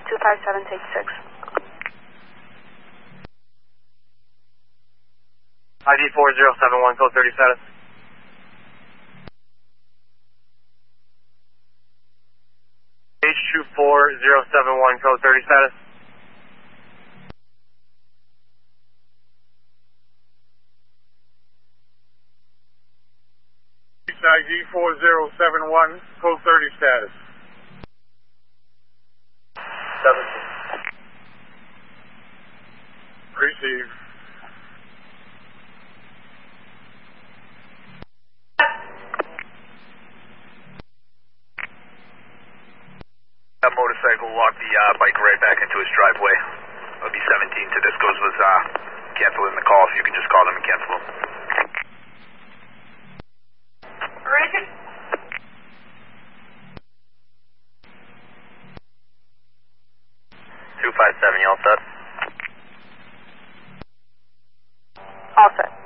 257, take 6. ID 4071, code 30 status. H24071, code 30 status. ID 4071, code 30 status. 17. Receive. That motorcycle walked the bike right back into his driveway. It'll be 17 to Disco's was canceling the call, so you can just call them and cancel them. Richard. 257, you all set? All set.